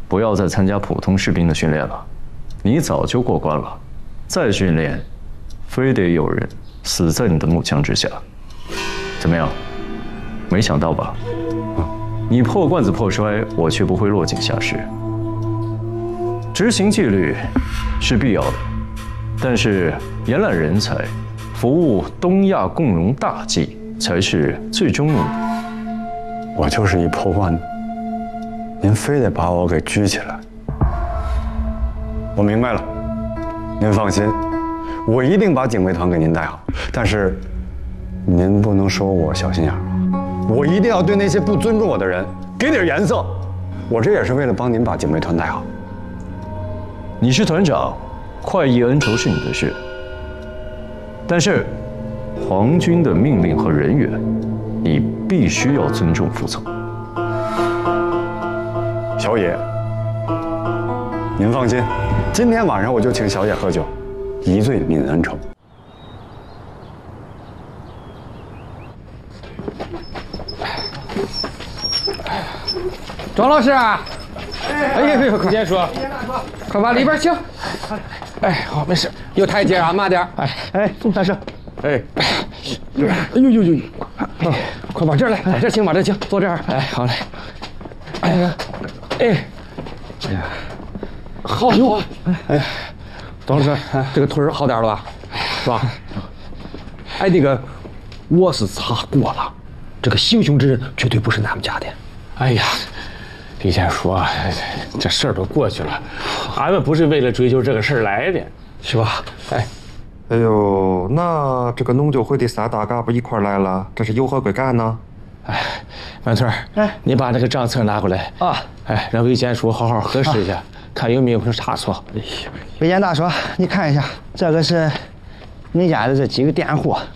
不要再参加普通士兵的训练了。你早就过关了，再训练，非得有人死在你的木枪之下。怎么样？没想到吧？你破罐子破摔，我却不会落井下石。执行纪律是必要的，但是延揽人才，服务东亚共荣大计才是最终目的。 我就是一破罐子，您非得把我给拘起来。我明白了，您放心，我一定把警卫团给您带好。但是，您不能说我小心眼儿，我一定要对那些不尊重我的人给点颜色。我这也是为了帮您把警卫团带好。 你是团长，快意恩仇是你的事，但是皇军的命令和人员，你必须要尊重服从。 小野，您放心，今天晚上我就请小野喝酒，一醉泯恩仇。 庄老师，哎呀，快先说，快往里边请。哎，好，没事，有台阶啊，慢点。哎，大师，哎，哎呦，快往这儿来，往这儿请，往这儿请，坐这儿。哎，好嘞。哎呀，哎呀，好哟。哎，庄老师，这个腿儿好点了吧？是吧？哎，那个，我是查过了，这个行凶之人绝对不是咱们家的。 哎呀，李先说，这事儿都过去了，俺们不是为了追究这个事儿来的， 是吧？ 哎呦，那这个农酒会的3大干部一块来了，这是有何贵干呢？ 哎，万村，你把那个账册拿过来啊！哎，让魏监书好好核实一下，看有没有什么差错。 魏监大叔，你看一下，这个是你家的这几个佃户，